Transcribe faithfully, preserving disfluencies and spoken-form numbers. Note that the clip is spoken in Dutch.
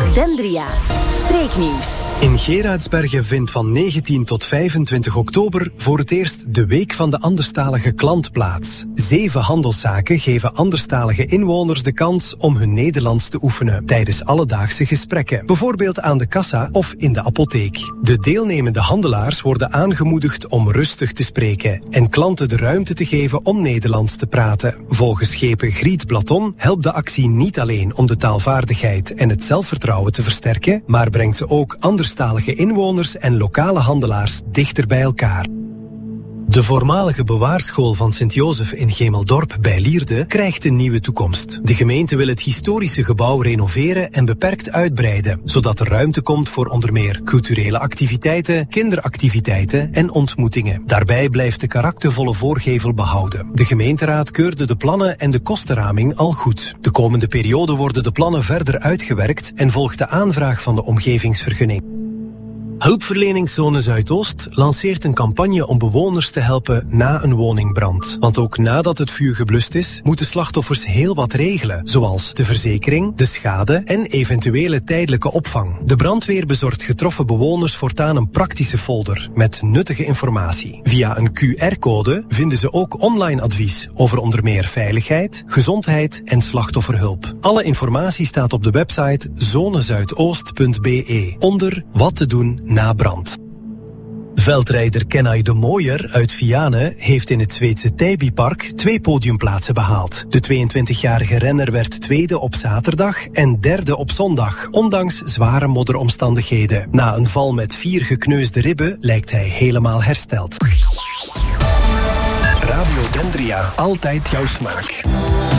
Dendria. Streeknieuws. In Geraardsbergen vindt van negentien tot vijfentwintig oktober voor het eerst de Week van de Anderstalige Klant plaats. Zeven handelszaken geven anderstalige inwoners de kans om hun Nederlands te oefenen tijdens alledaagse gesprekken. Bijvoorbeeld aan de kassa of in de apotheek. De deelnemende handelaars worden aangemoedigd om rustig te spreken en klanten de ruimte te geven om Nederlands te praten. Volgens schepen Griet Platon helpt de actie niet alleen om de taalvaardigheid en het zelfvertrouwen te versterken, maar brengt ze ook anderstalige inwoners en lokale handelaars dichter bij elkaar. De voormalige bewaarschool van Sint-Jozef in Gemeldorp bij Lierde krijgt een nieuwe toekomst. De gemeente wil het historische gebouw renoveren en beperkt uitbreiden, zodat er ruimte komt voor onder meer culturele activiteiten, kinderactiviteiten en ontmoetingen. Daarbij blijft de karaktervolle voorgevel behouden. De gemeenteraad keurde de plannen en de kostenraming al goed. De komende periode worden de plannen verder uitgewerkt en volgt de aanvraag van de omgevingsvergunning. Hulpverleningszone Zuidoost lanceert een campagne om bewoners te helpen na een woningbrand. Want ook nadat het vuur geblust is, moeten slachtoffers heel wat regelen, zoals de verzekering, de schade en eventuele tijdelijke opvang. De brandweer bezorgt getroffen bewoners voortaan een praktische folder met nuttige informatie. Via een Q R-code vinden ze ook online advies over onder meer veiligheid, gezondheid en slachtofferhulp. Alle informatie staat op de website zonezuidoost punt b e onder wat te doen na brand. Veldrijder Kenai de Mooier uit Vianen heeft in het Zweedse Täbypark twee podiumplaatsen behaald. De tweeëntwintigjarige renner werd tweede op zaterdag en derde op zondag, ondanks zware modderomstandigheden. Na een val met vier gekneusde ribben lijkt hij helemaal hersteld. Radio Dendria, altijd jouw smaak.